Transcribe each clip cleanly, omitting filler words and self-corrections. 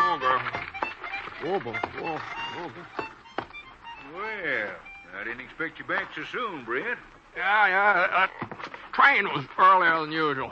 Oh, girl. Whoa, boy. Whoa. Well, I didn't expect you back so soon, Brett. Yeah. That train was earlier than usual.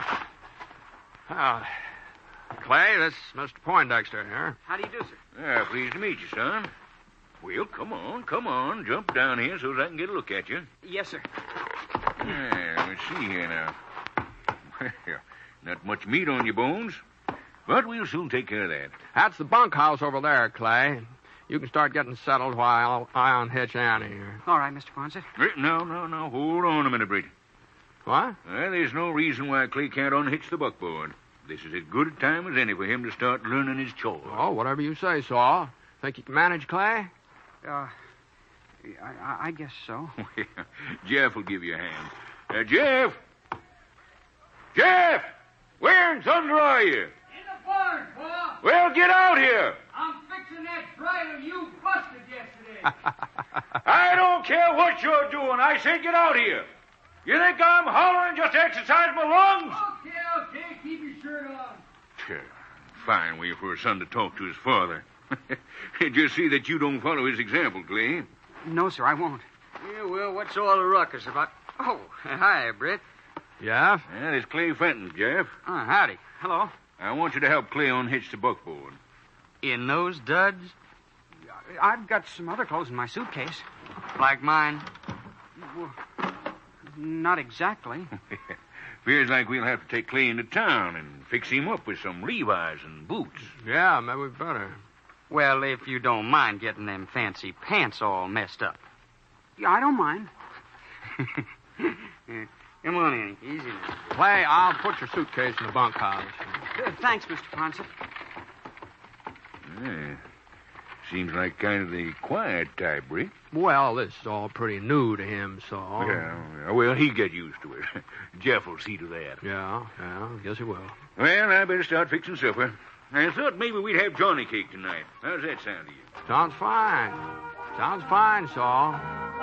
Clay, this is Mr. Poindexter here. How do you do, sir? Pleased to meet you, son. Well, come on. Jump down here so I can get a look at you. Yes, sir. Let me see here now. Well, not much meat on your bones, but we'll soon take care of that. That's the bunkhouse over there, Clay. You can start getting settled while I unhitch Annie here. All right, Mr. Ponce. No. Hold on a minute, Brett. What? There's no reason why Clay can't unhitch the buckboard. This is as good a time as any for him to start learning his chores. Oh, whatever you say, Saul. Think you can manage, Clay? I guess so. Jeff will give you a hand. Jeff! Jeff! Where in thunder are you? In the barn, Pa. Well, get out here. I'm fixing that bridle you busted yesterday. I don't care what you're doing. I say get out here. You think I'm hollering just to exercise my lungs? Okay. Keep your shirt on. Sure. Fine way for a son to talk to his father. Just see that you don't follow his example, Clay. No, sir, I won't. Yeah, well, what's all the ruckus about? Oh, hi, Britt. Yeah? Yeah, this Clay Fenton, Jeff. Oh, howdy. Hello. I want you to help Clay unhitch the buckboard. In those duds? I've got some other clothes in my suitcase. Like mine? Well, not exactly. Feels like we'll have to take Clay into town and fix him up with some Levi's and boots. Yeah, maybe we better. Well, if you don't mind getting them fancy pants all messed up. Yeah, I don't mind. Come on in. Easy now. Clay, I'll put your suitcase in the bunkhouse. Thanks, Mr. Ponce. Yeah. Seems like kind of the quiet type, Britt. Well, this is all pretty new to him, Saul. Yeah, well, he get used to it. Jeff will see to that. Yeah, guess he will. Well, I better start fixing supper. I thought maybe we'd have Johnny cake tonight. How's that sound to you? Sounds fine, Saul.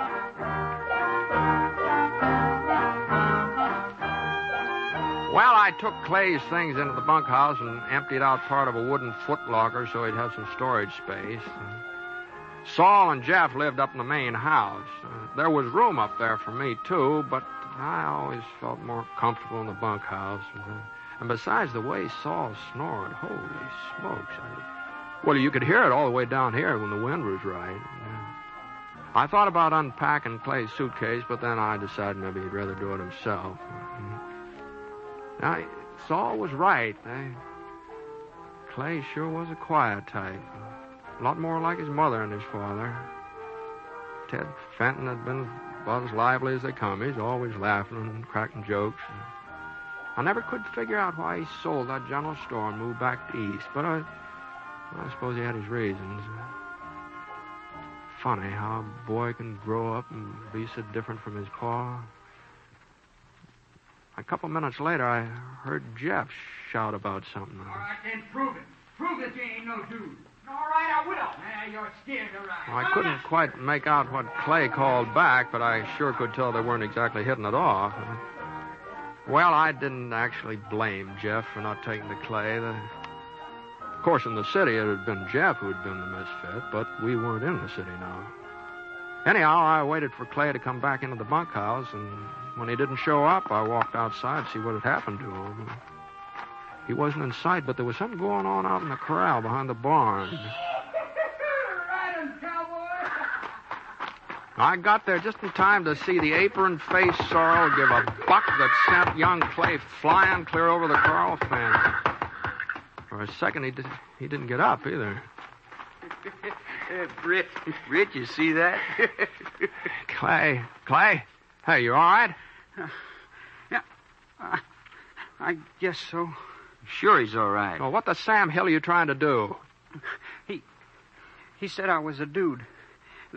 Well, I took Clay's things into the bunkhouse and emptied out part of a wooden footlocker so he'd have some storage space. Saul and Jeff lived up in the main house. There was room up there for me, too, but I always felt more comfortable in the bunkhouse. And besides, the way Saul snored, holy smokes. Well, you could hear it all the way down here when the wind was right. I thought about unpacking Clay's suitcase, but then I decided maybe he'd rather do it himself. Now, Saul was right. Clay sure was a quiet type. A lot more like his mother and his father. Ted Fenton had been about as lively as they come. He's always laughing and cracking jokes. I never could figure out why he sold that general store and moved back east, but I suppose he had his reasons. Funny how a boy can grow up and be so different from his pa. A couple minutes later, I heard Jeff shout about something. All right, then prove it. Prove that you ain't no dude. All right, I will. You're scared to ride. Well, I couldn't quite make out what Clay called back, but I sure could tell they weren't exactly hitting it off. Well, I didn't actually blame Jeff for not taking the Clay. Of course, in the city, it had been Jeff who had been the misfit, but we weren't in the city now. Anyhow, I waited for Clay to come back into the bunkhouse, and when he didn't show up, I walked outside to see what had happened to him. He wasn't in sight, but there was something going on out in the corral behind the barn. Ride him, cowboy. I got there just in time to see the apron-faced sorrel give a buck that sent young Clay flying clear over the corral fence. For a second, he didn't get up either. Britt, you see that? Clay, hey, you all right? Yeah, I guess so. Sure he's all right. Well, what the Sam Hill are you trying to do? He said I was a dude.